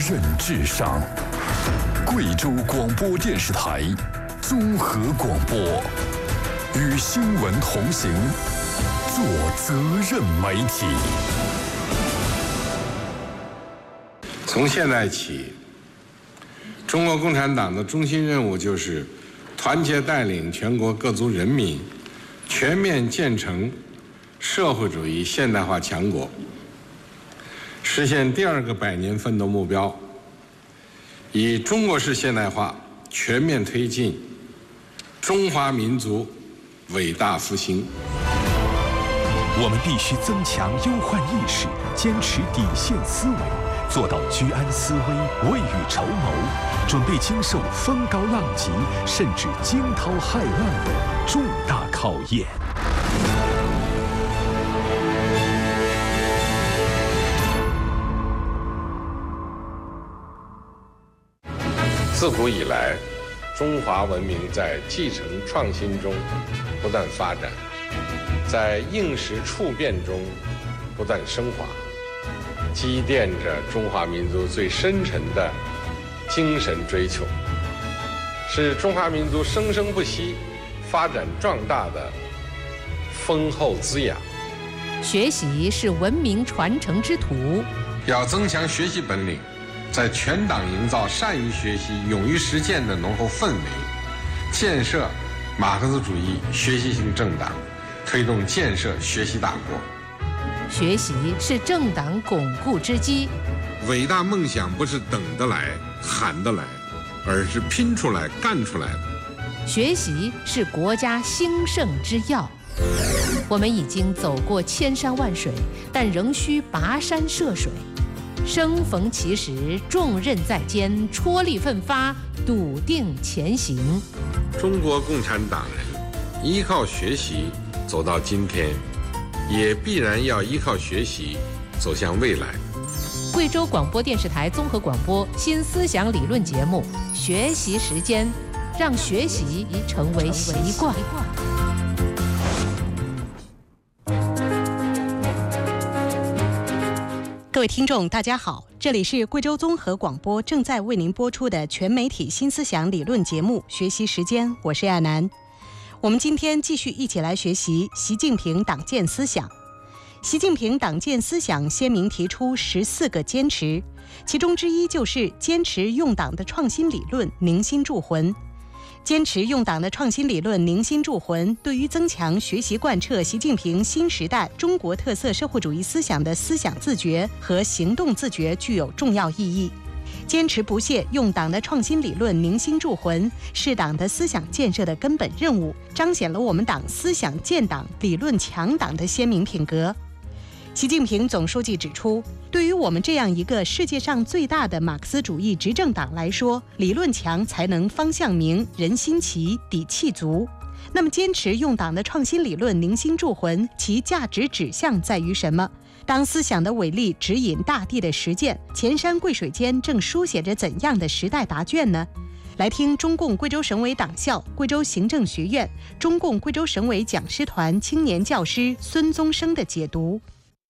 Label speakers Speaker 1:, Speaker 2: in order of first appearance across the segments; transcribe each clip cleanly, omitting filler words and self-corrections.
Speaker 1: 任至上。贵州广播电视台综合广播，与新闻同行，做责任媒体。
Speaker 2: 从现在起，中国共产党的中心任务就是团结带领全国各族人民全面建成社会主义现代化强国，实现第2个100年奋斗目标，以中国式现代化全面推进中华民族伟大复兴。
Speaker 3: 我们必须增强忧患意识，坚持底线思维，做到居安思危、未雨绸缪，准备经受风高浪急甚至惊涛骇浪的重大考验。
Speaker 2: 自古以来，中华文明在继承创新中不断发展，在应时处变中不断升华，积淀着中华民族最深沉的精神追求，是中华民族生生不息、发展壮大的丰厚滋养。
Speaker 4: 学习是文明传承之途，
Speaker 2: 要增强学习本领，在全党营造善于学习、勇于实践的浓厚氛围，建设马克思主义学习型政党，推动建设学习大国。
Speaker 4: 学习是政党巩固之基。
Speaker 2: 伟大梦想不是等得来、喊得来，而是拼出来、干出来的。
Speaker 4: 学习是国家兴盛之要。我们已经走过千山万水，但仍需跋山涉水。生逢其时，重任在肩，踔厉奋发，笃定前行。
Speaker 2: 中国共产党人依靠学习走到今天，也必然要依靠学习走向未来。
Speaker 4: 贵州广播电视台综合广播新思想理论节目《学习时间》，让学习成为习惯。
Speaker 5: 各位听众大家好，这里是贵州综合广播正在为您播出的全媒体新思想理论节目《学习时间》，我是亚楠。我们今天继续一起来学习习近平党建思想。习近平党建思想鲜明提出14个坚持，其中之一就是坚持用党的创新理论凝心铸魂。坚持用党的创新理论凝心铸魂，对于增强学习贯彻习近平新时代中国特色社会主义思想的思想自觉和行动自觉具有重要意义。坚持不懈用党的创新理论凝心铸魂，是党的思想建设的根本任务，彰显了我们党思想建党、理论强党的鲜明品格。习近平总书记指出，对于我们这样一个世界上最大的马克思主义执政党来说，理论强才能方向明、人心齐、底气足。那么坚持用党的创新理论凝心铸魂，其价值指向在于什么？当思想的伟力指引大地的实践，前山贵水间正书写着怎样的时代答卷呢？来听中共贵州省委党校、贵州行政学院、中共贵州省委讲师团青年教师孙宗生的解读。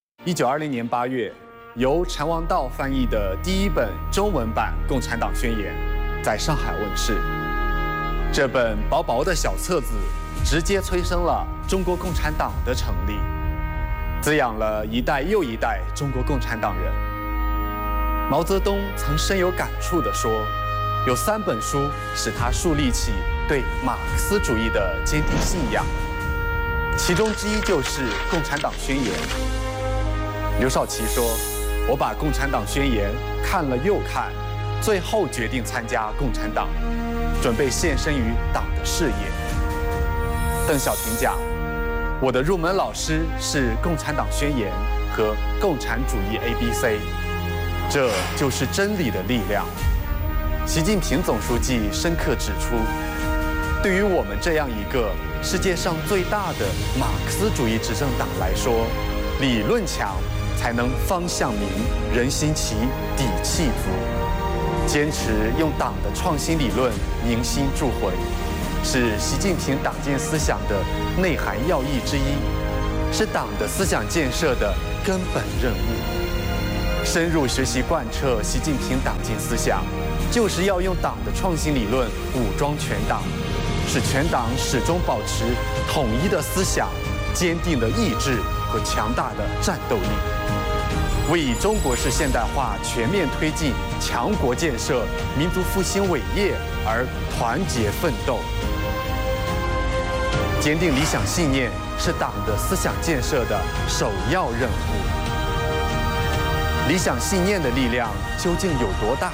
Speaker 6: 1920年8月，由陈王道翻译的第一本中文版《共产党宣言》在上海问世。这本薄薄的小册子，直接催生了中国共产党的成立，滋养了一代又一代中国共产党人。毛泽东曾深有感触地说，有3本书使他树立起对马克思主义的坚定信仰，其中之一就是《共产党宣言》。刘少奇说，我把《共产党宣言》看了又看，最后决定参加共产党，准备献身于党的事业。邓小平讲，我的入门老师是《共产党宣言》和共产主义 ABC， 这就是真理的力量。习近平总书记深刻指出，对于我们这样一个世界上最大的马克思主义执政党来说，理论强才能方向明、人心齐、底气足。坚持用党的创新理论凝心铸魂，是习近平党建思想的内涵要义之一，是党的思想建设的根本任务。 深入学习贯彻习近平党禁思想，就是要用党的创新理论武装全党，使全党始终保持统一的思想、坚定的意志和强大的战斗力，为以中国式现代化全面推进强国建设、民族复兴伟业而团结奋斗。坚定理想信念是党的思想建设的首要任务。理想信念的力量究竟有多大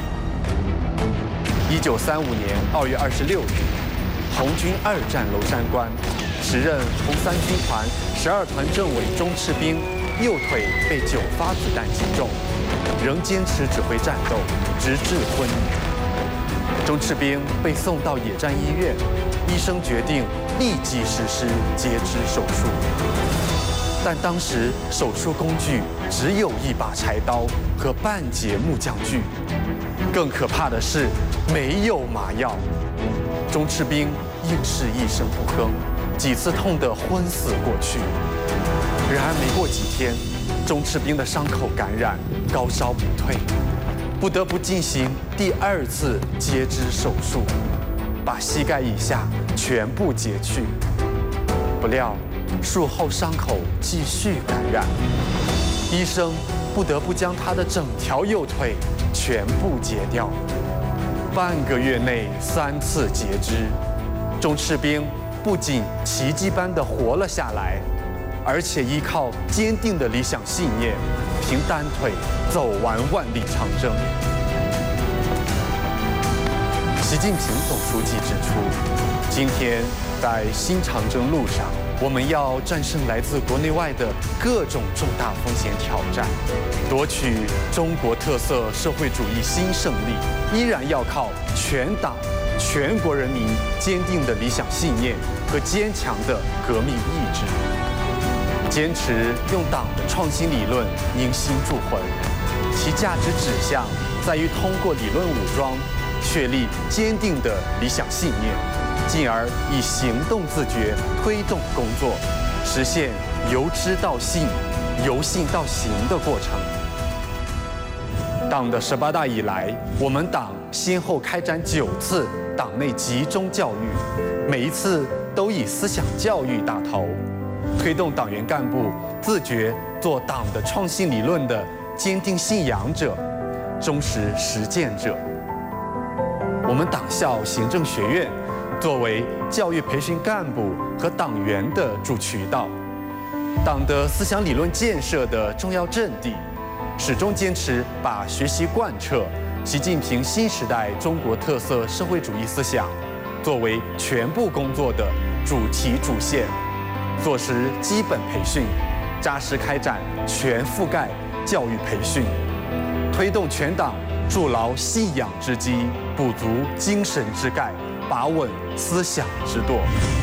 Speaker 6: ？1935年2月26日，红军2战娄山关，时任红三军团12团政委钟赤兵右腿被9发子弹击中，仍坚持指挥战斗，直至昏迷。钟赤兵被送到野战医院，医生决定立即实施截肢手术。但当时手术工具只有一把柴刀和半截木匠锯，更可怕的是没有麻药。钟赤兵硬是一声不吭，几次痛得昏死过去。然而没过几天，钟赤兵的伤口感染，高烧不退，不得不进行第2次截肢手术，把膝盖以下全部截去。不料术后伤口继续感染，医生不得不将他的整条右腿全部截掉。半个月内3次截肢，钟赤兵不仅奇迹般地活了下来，而且依靠坚定的理想信念，凭单腿走完万里长征。习近平总书记指出，今天在新长征路上，我们要战胜来自国内外的各种重大风险挑战，夺取中国特色社会主义新胜利，依然要靠全党、全国人民坚定的理想信念和坚强的革命意志，坚持用党的创新理论凝心铸魂，其价值指向在于通过理论武装，确立坚定的理想信念，进而以行动自觉推动工作，实现由知到信、由信到行的过程。党的18大以来，我们党先后开展9次党内集中教育，每一次都以思想教育打头，推动党员干部自觉做党的创新理论的坚定信仰者、忠实实践者。我们党校行政学院作为教育培训干部和党员的主渠道，党的思想理论建设的重要阵地，始终坚持把学习贯彻习近平新时代中国特色社会主义思想作为全部工作的主题主线，做实基本培训，扎实开展全覆盖教育培训，推动全党筑牢信仰之基，补足精神之钙，把稳思想之舵。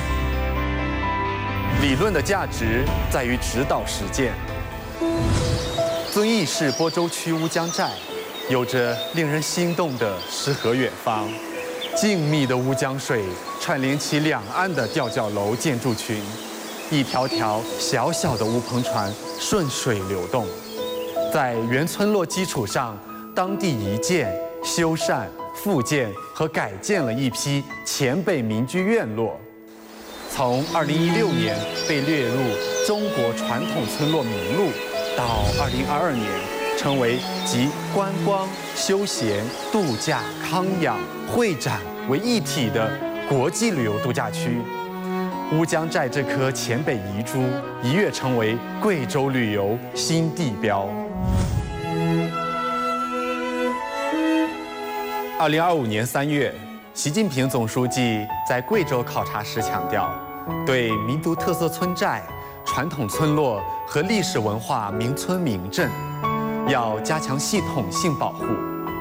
Speaker 6: 理论的价值在于指导实践。遵义市播州区乌江寨有着令人心动的诗和远方，静谧的乌江水串联起两岸的吊脚楼建筑群，一条条小小的乌篷船顺水流动，在原村落基础上，当地移建、修缮、复建和改建了一批黔北民居院落。从2016年被列入中国传统村落名录，到2022年成为集观光、休闲、度假、康养、会展为一体的国际旅游度假区，乌江寨这颗黔北遗珠一跃成为贵州旅游新地标。2025年3月，习近平总书记在贵州考察时强调，对民族特色村寨、传统村落和历史文化名村名镇，要加强系统性保护。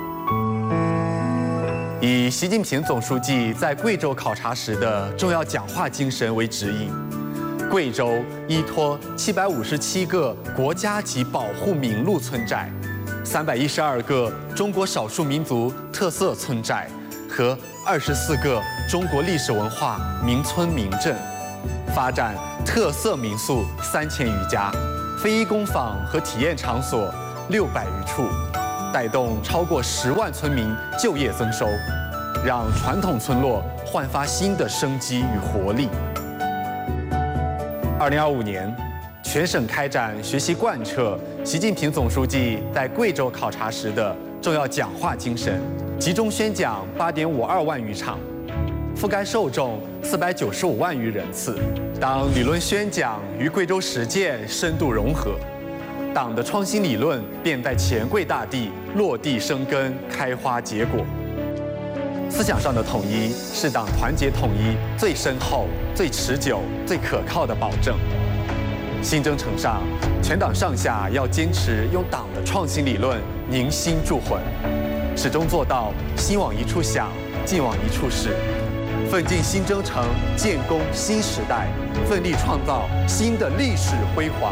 Speaker 6: 以习近平总书记在贵州考察时的重要讲话精神为指引，贵州依托757个国家级保护名录村寨、312个中国少数民族特色村寨和24个中国历史文化名村名镇，发展特色民宿3000余家，非遗工坊和体验场所 600余处，带动超过10万村民就业增收，让传统村落焕发新的生机与活力。2025年，全省开展学习贯彻习近平总书记在贵州考察时的重要讲话精神，集中宣讲8.52万余场，覆盖受众495万余人次。当理论宣讲与贵州实践深度融合，党的创新理论便在黔桂大地落地生根、开花结果。思想上的统一是党团结统一最深厚、最持久、最可靠的保证。新征程上，全党上下要坚持用党的创新理论凝心铸魂，始终做到心往一处想，劲往一处使，奋进新征程，建功新时代，奋力创造新的历史辉煌。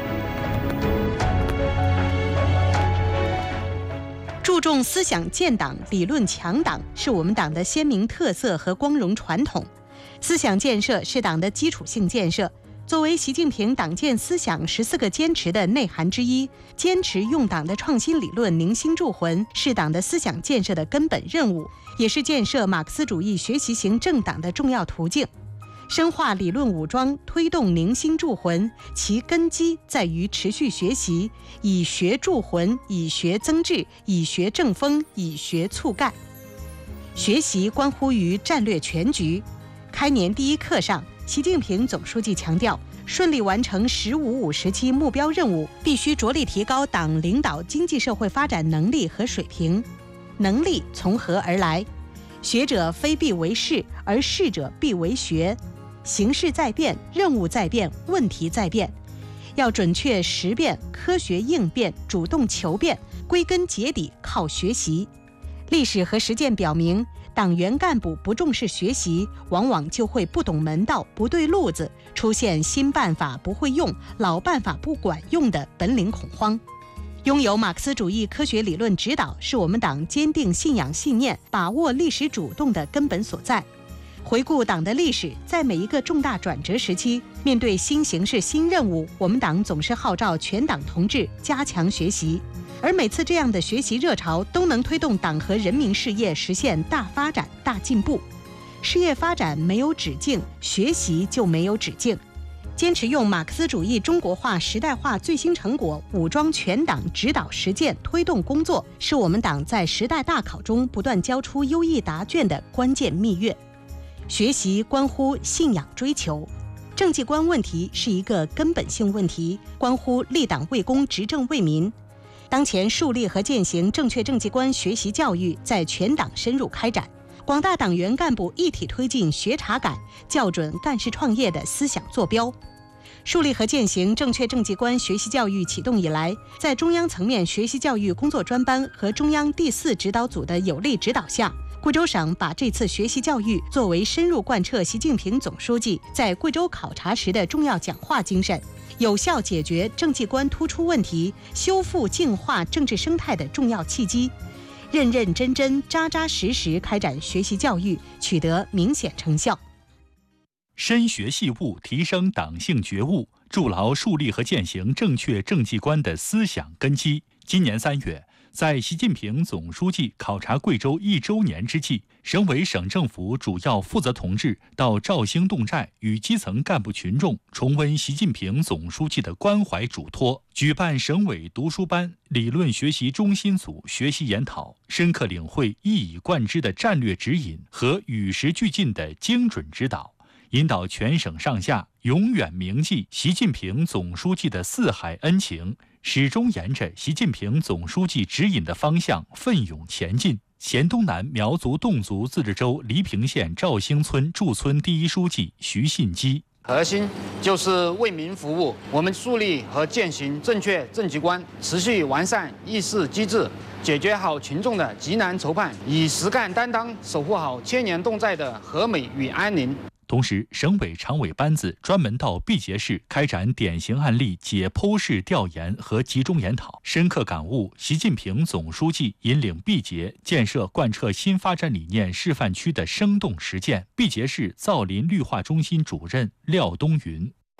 Speaker 5: 注重思想建党、理论强党，是我们党的鲜明特色和光荣传统。思想建设是党的基础性建设，作为习近平党建思想14个坚持的内涵之一，坚持用党的创新理论凝心铸魂，是党的思想建设的根本任务，也是建设马克思主义学习型政党的重要途径。深化理论武装，推动凝心铸魂，其根基在于持续学习，以学铸魂，以学增智，以学正风，以学促干。学习关乎于战略全局。开年第一课上，习近平总书记强调，顺利完成“15+5”时期目标任务，必须着力提高党领导经济社会发展能力和水平。能力从何而来？学者非必为士，而士者必为学。形势在变，任务在变，问题在变，要准确识变，科学应变，主动求变，归根结底靠学习。历史和实践表明，党员干部不重视学习，往往就会不懂门道、不对路子，出现新办法不会用、老办法不管用的本领恐慌。拥有马克思主义科学理论指导，是我们党坚定信仰信念、把握历史主动的根本所在。回顾党的历史，在每一个重大转折时期，面对新形势、新任务，我们党总是号召全党同志加强学习，而每次这样的学习热潮都能推动党和人民事业实现大发展、大进步。事业发展没有止境，学习就没有止境。坚持用马克思主义中国化、时代化最新成果武装全党指导实践推动工作，是我们党在时代大考中不断交出优异答卷的关键蜜月。学习关乎信仰追求，政绩观问题是一个根本性问题，关乎立党为公、执政为民。当前树立和践行正确政绩观学习教育在全党深入开展，广大党员干部一体推进学查改、校准干事创业的思想坐标。树立和践行正确政绩观学习教育启动以来，在中央层面学习教育工作专班和中央第4指导组的有力指导下，贵州省把这次学习教育作为深入贯彻习近平总书记在贵州考察时的重要讲话精神，有效解决政绩观突出问题、修复净化政治生态的重要契机，认认真真、扎扎实实开展学习教育，取得明显成效。
Speaker 3: 深学细悟，提升党性觉悟，筑牢树立和践行正确政绩观的思想根基。今年3月，在习近平总书记考察贵州1周年之际，省委省政府主要负责同志到肇兴侗寨与基层干部群众重温习近平总书记的关怀嘱托，举办省委读书班、理论学习中心组学习研讨，深刻领会一以贯之的战略指引和与时俱进的精准指导，引导全省上下永远铭记习近平总书记的四海恩情，始终沿着习近平总书记指引的方向奋勇前进。黔东南苗族侗族自治州黎平县肇兴村驻村第一书记徐信基：
Speaker 7: 核心就是为民服务，我们树立和践行正确政绩观，持续完善议事机制，解决好群众的急难愁盼，以实干担当守护好千年侗寨的和美与安宁。
Speaker 3: 同时，省委常委班子专门到毕节市开展典型案例解剖式调研和集中研讨，深刻感悟习近平总书记引领毕节建设贯彻新发展理念示范区的生动实践。毕节市造林绿化中心主任廖东云：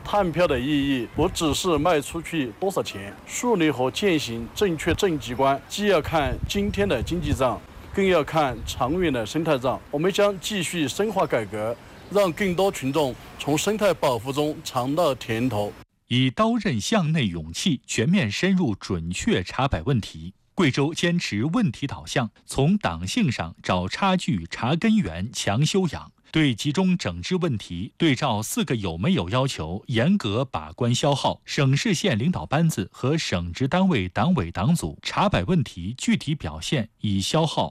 Speaker 8: 碳票的意义不只是卖出去多少钱，树立和践行正确政绩观，既要看今天的经济账，更要看长远的生态账。我们将继续深化改革，让更多群众从生态保护中尝到甜头。
Speaker 3: 以刀刃向内勇气，全面深入准确查摆问题。贵州坚持问题导向，从党性上找差距、查根源、强修养。对集中整治问题，对照4个有没有要求，严格把关消耗。省市县领导班子和省直单位党委党组查摆问题具体表现已消耗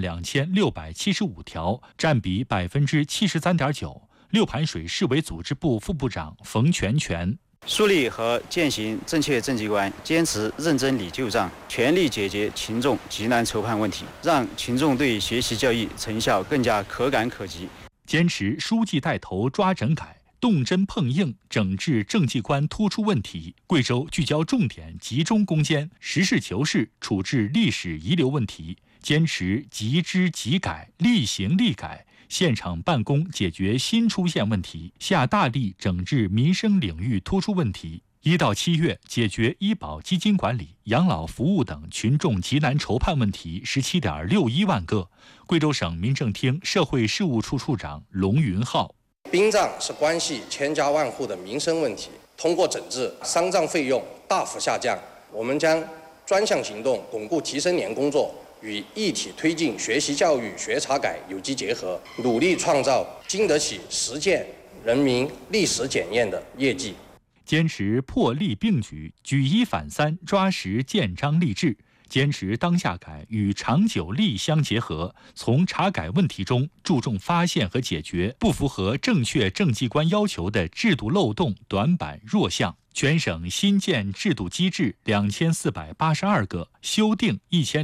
Speaker 3: 12675条，占比73.9%。六盘水市委组织部副部长冯全全。
Speaker 9: 树立和践行正确政绩观，坚持认真理旧账，全力解决群众急难愁盼问题，让群众对学习教育成效更加可感可及。
Speaker 3: 坚持书记带头抓整改，动真碰硬，整治政绩观突出问题。贵州聚焦重点，集中攻坚，实事求是处置历史遗留问题，坚持即知即改，立行立改，现场办公解决新出现问题，下大力整治民生领域突出问题。1到7月，解决医保基金管理、养老服务等群众急难愁盼问题17.61万个。贵州省民政厅社会事务处处长龙云浩：
Speaker 10: 殡葬是关系千家万户的民生问题，通过整治，丧葬费用大幅下降。我们将专项行动巩固提升年工作与一体推进学习教育学查改有机结合，努力创造经得起实践人民历史检验的业绩。
Speaker 3: 坚持破例并举，举一反三，抓实建章立制，坚持当下改与长久利相结合，从查改问题中注重发现和解决不符合正确政绩观要求的制度漏洞、短板、弱项。全省新建制度机制2482个，修订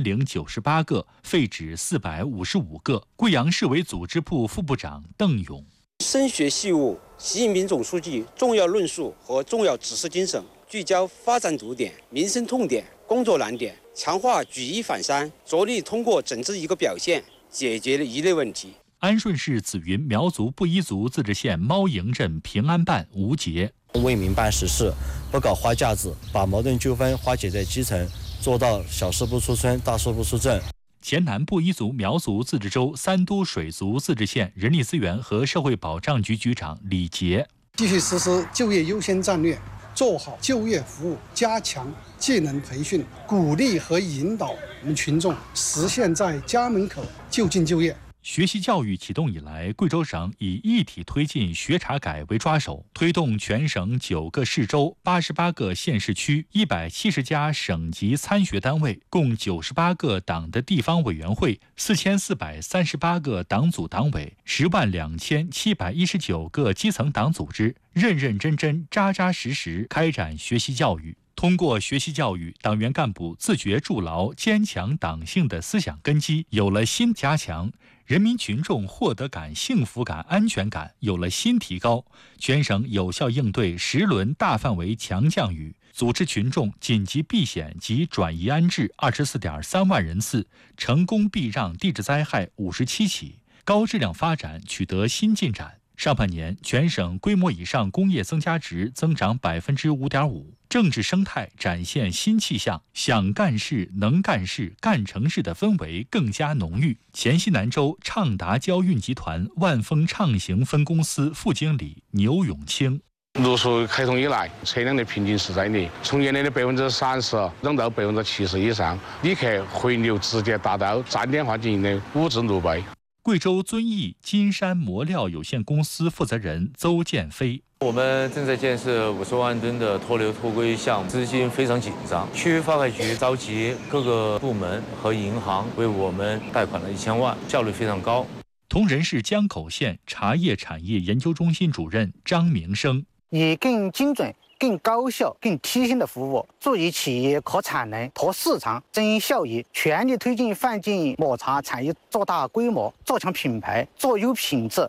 Speaker 3: 1098个，废止455个。贵阳市委组织部副部长邓勇：
Speaker 11: 深学细务习近平总书记重要论述和重要指示精神，聚焦发展堵点、民生痛点、工作难点，强化举一反三，着力通过整治一个表现，解决了一类问题。
Speaker 3: 安顺市紫云苗族布依族自治县猫营镇平安办吴杰：
Speaker 12: 为民办实事，不搞花架子，把矛盾纠纷化解在基层，做到小事不出村，大事不出镇。
Speaker 3: 黔南布依族苗族自治州三都水族自治县人力资源和社会保障局局长李杰：
Speaker 13: 继续实施就业优先战略，做好就业服务，加强技能培训，鼓励和引导我们群众实现在家门口就近就业。
Speaker 3: 学习教育启动以来，贵州省以一体推进学查改为抓手，推动全省9个市州、88个县市区、170家省级参学单位，共98个党的地方委员会、4438个党组党委、102719个基层党组织，认认真真、扎扎实实开展学习教育。通过学习教育，党员干部自觉筑牢坚强党性的思想根基有了新加强，人民群众获得感、幸福感、安全感有了新提高。全省有效应对10轮大范围强降雨，组织群众紧急避险及转移安置24.3万人次，成功避让地质灾害57起，高质量发展取得新进展。上半年，全省规模以上工业增加值增长5.5%，政治生态展现新气象，想干事、能干事、干成事的氛围更加浓郁。黔西南州畅达交运集团万丰畅行分公司副经理牛永清：
Speaker 14: 路数开通以来，车辆的平均市占率从原来的30%涨到70%以上，旅客回流直接达到站点化经营的5至6倍。
Speaker 3: 贵州遵义金山磨料有限公司负责人邹建飞：
Speaker 15: 我们正在建设50万吨的脱硫脱硅项目，资金非常紧张。区发改局召集各个部门和银行为我们贷款了1000万，效率非常高。
Speaker 3: 铜仁市江口县茶叶产业研究中心主任张明生：
Speaker 16: 以更精准、更高效、更贴心的服务，助力企业可产能、拓市场、增效益，全力推进范进抹茶产业做大规模、做强品牌、做优品质。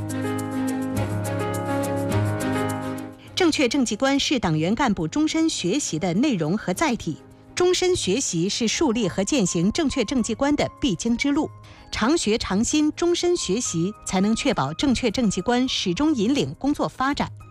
Speaker 5: 正确政绩观是党员干部终身学习的内容和载体，终身学习是树立和践行正确政绩观的必经之路。常学常新，终身学习才能确保正确政绩观始终引领工作发展。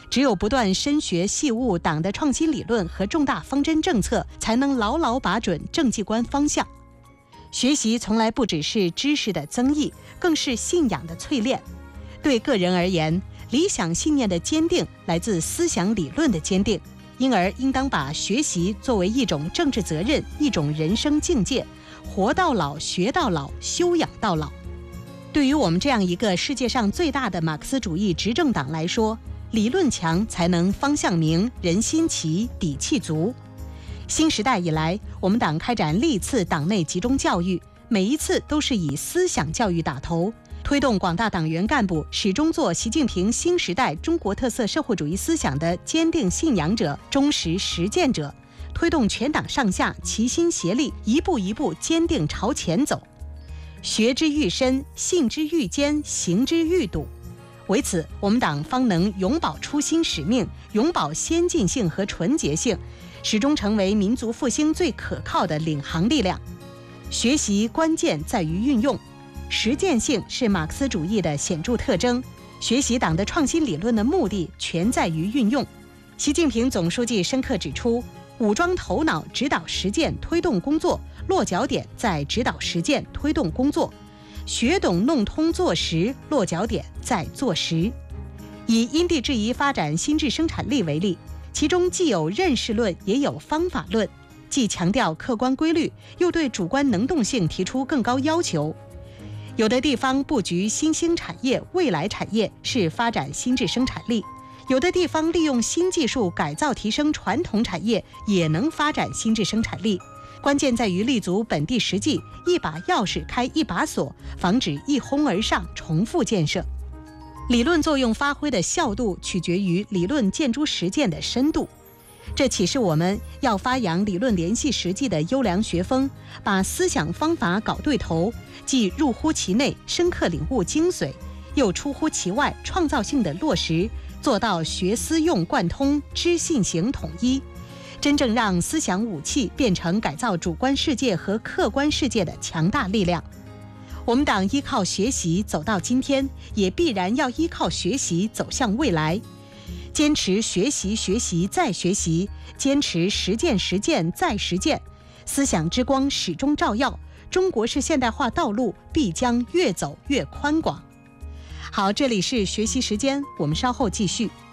Speaker 5: 只有不断深学细悟党的创新理论和重大方针政策，才能牢牢把准政绩观方向。学习从来不只是知识的增益，更是信仰的淬炼。对个人而言，理想信念的坚定来自思想理论的坚定，因而应当把学习作为一种政治责任，一种人生境界，活到老，学到老，修养到老。对于我们这样一个世界上最大的马克思主义执政党来说，理论强才能方向明，人心齐，底气足。新时代以来，我们党开展历次党内集中教育，每一次都是以思想教育打头，推动广大党员干部始终做习近平新时代中国特色社会主义思想的坚定信仰者、忠实实践者，推动全党上下齐心协力，一步一步坚定朝前走。学之愈深，信之愈坚，行之愈笃。为此，我们党方能永葆初心使命，永葆先进性和纯洁性，始终成为民族复兴最可靠的领航力量。学习关键在于运用，实践性是马克思主义的显著特征。学习党的创新理论的目的全在于运用。习近平总书记深刻指出，武装头脑，指导实践，推动工作，落脚点在指导实践，推动工作。学懂弄通做实，落脚点在做实。以因地制宜发展新质生产力为例，其中既有认识论，也有方法论，既强调客观规律，又对主观能动性提出更高要求。有的地方布局新兴产业、未来产业是发展新质生产力，有的地方利用新技术改造提升传统产业，也能发展新质生产力。关键在于立足本地实际，一把钥匙开一把锁，防止一哄而上重复建设。理论作用发挥的效度取决于理论见诸实践的深度，这启示我们要发扬理论联系实际的优良学风，把思想方法搞对头，既入乎其内，深刻领悟精髓，又出乎其外，创造性的落实，做到学思用贯通，知信行统一，真正让思想武器变成改造主观世界和客观世界的强大力量。我们党依靠学习走到今天，也必然要依靠学习走向未来。坚持学习学习再学习，坚持实践实践再实践，思想之光始终照耀，中国式现代化道路必将越走越宽广。好，这里是学习时间，我们稍后继续。